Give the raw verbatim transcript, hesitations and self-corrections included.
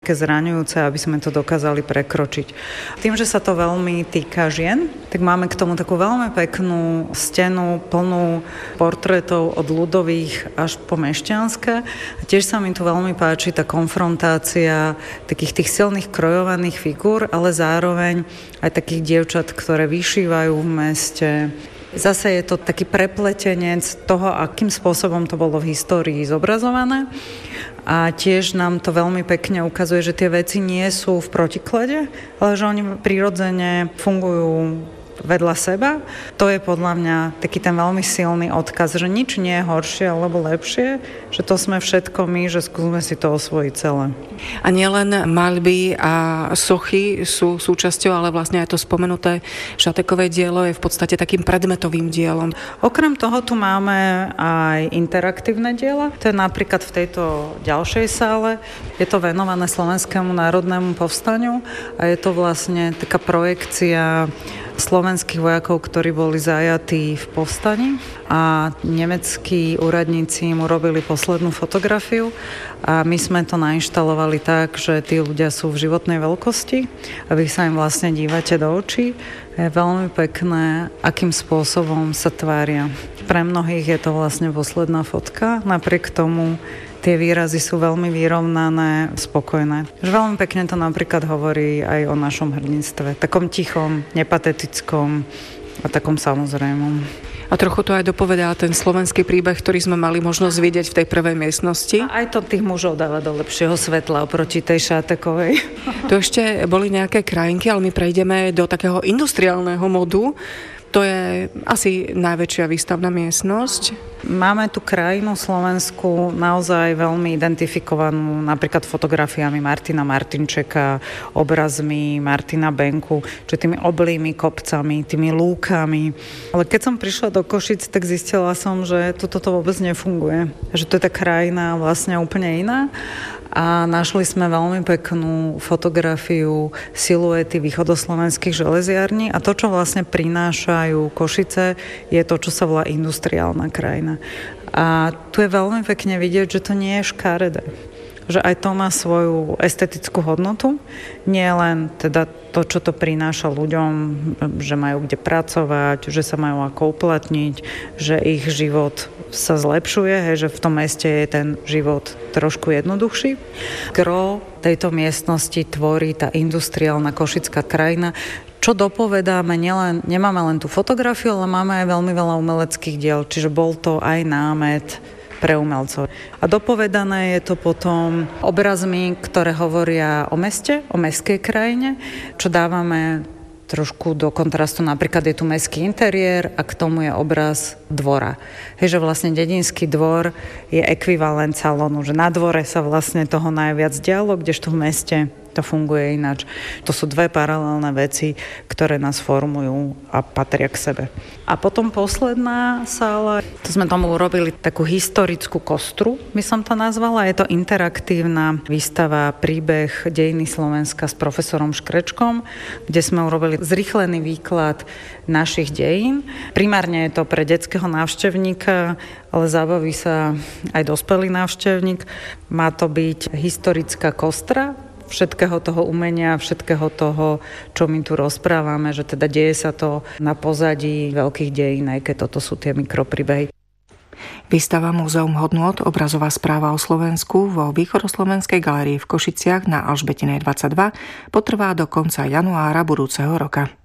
také zraňujúce, aby sme to dokázali prekročiť. Tým, že sa to veľmi týka žien, tak máme k tomu takú veľmi peknú stenu plnú portrétov od ľudových až po mešťanské. Tiež sa mi tu veľmi páči tá konfrontácia takých tých silných krojovaných figúr, ale zároveň aj takých dievčat, ktoré vyšívajú v meste. Zase je to taký prepletenec toho, akým spôsobom to bolo v histórii zobrazované. A tiež nám to veľmi pekne ukazuje, že tie veci nie sú v protiklade, ale že oni prirodzene fungujú vedľa seba. To je podľa mňa taký ten veľmi silný odkaz, že nič nie je horšie alebo lepšie, že to sme všetko my, že skúsme si to osvojiť celé. A nielen maľby a sochy sú súčasťou, ale vlastne aj to spomenuté Šatekové dielo je v podstate takým predmetovým dielom. Okrem toho tu máme aj interaktívne diela. To je napríklad v tejto ďalšej sále. Je to venované Slovenskému národnému povstaniu a je to vlastne taká projekcia slovenských vojakov, ktorí boli zajatí v povstaní a nemeckí úradníci im urobili poslednú fotografiu a my sme to nainštalovali tak, že tí ľudia sú v životnej veľkosti a vy sa im vlastne dívate do očí. Je veľmi pekné, akým spôsobom sa tvária. Pre mnohých je to vlastne posledná fotka, napriek tomu tie výrazy sú veľmi vyrovnané, spokojné. Že veľmi pekne to napríklad hovorí aj o našom hrdinstve. Takom tichom, nepatetickom a takom samozrejmom. A trochu to aj dopovedá ten slovenský príbeh, ktorý sme mali možnosť vidieť v tej prvej miestnosti. A aj to tých mužov dáva do lepšieho svetla oproti tej Šatekovej. To ešte boli nejaké krajinky, ale my prejdeme do takého industriálneho modu. To je asi najväčšia výstavná miestnosť. Máme tu krajinu Slovensku naozaj veľmi identifikovanú napríklad fotografiami Martina Martinčeka, obrazmi Martina Benku, čiže tými oblými kopcami, tými lúkami. Ale keď som prišla do Košic, tak zistila som, že toto to vôbec nefunguje. Že to je tá krajina vlastne úplne iná. A našli sme veľmi peknú fotografiu siluety východoslovenských železiarní a to, čo vlastne prinášajú Košice, je to, čo sa volá industriálna krajina. A tu je veľmi pekne vidieť, že to nie je škaredé. Že aj to má svoju estetickú hodnotu. Nie len teda to, čo to prináša ľuďom, že majú kde pracovať, že sa majú ako uplatniť, že ich život sa zlepšuje, hej, že v tom meste je ten život trošku jednoduchší. Gro tejto miestnosti tvorí tá industriálna košická krajina, čo dopovedáme, nielen, nemáme len tú fotografiu, ale máme aj veľmi veľa umeleckých diel, čiže bol to aj námet pre umelcov. A dopovedané je to potom obrazmi, ktoré hovoria o meste, o mestskej krajine, čo dávame trošku do kontrastu. Napríklad je tu mestský interiér a k tomu je obraz dvora. Hej, že vlastne dedinský dvor je ekvivalent salónu, že na dvore sa vlastne toho najviac dialo, kdežto v meste to funguje ináč. To sú dve paralelné veci, ktoré nás formujú a patria k sebe. A potom posledná sála, to sme tomu urobili takú historickú kostru, by som to nazvala. Je to interaktívna výstava Príbeh dejiny Slovenska s profesorom Škrečkom, kde sme urobili zrýchlený výklad našich dejín. Primárne je to pre detského návštevníka, ale zabaví sa aj dospelý návštevník. Má to byť historická kostra všetkého toho umenia, všetkého toho, čo my tu rozprávame, že teda deje sa to na pozadí veľkých dejín, aj keď toto sú tie mikropríbehy. Výstava Múzeum hodnôt, obrazová správa o Slovensku vo Východoslovenskej galérii v Košiciach na Alžbetinej dvadsaťdva potrvá do konca januára budúceho roka.